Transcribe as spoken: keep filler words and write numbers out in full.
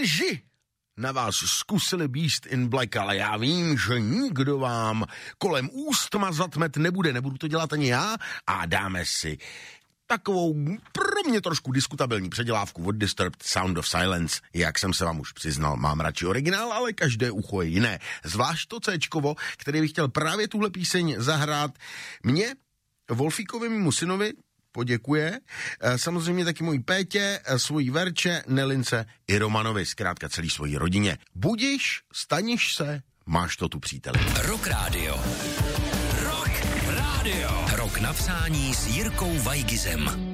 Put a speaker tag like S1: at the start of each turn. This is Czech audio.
S1: lži na vás zkusili Beast in Black, ale já vím, že nikdo vám kolem úst mazat met nebude, nebudu to dělat ani já a dáme si takovou pro mě trošku diskutabilní předělávku od Disturbed Sound of Silence. Jak jsem se vám už přiznal, mám radši originál, ale každé ucho je jiné. Zvlášť to Cčkovo, který bych chtěl právě tuhle píseň zahrát. Mně, Wolfíkovému synovi, poděkuje. Samozřejmě taky mojí Pétě, svojí Verče, Nelince i Romanovi, zkrátka celý svojí rodině. Budiš, staniš se, máš to tu, příteli.
S2: Rock Radio. Rock Radio. Rock na přání s Jirkou Vajgizem.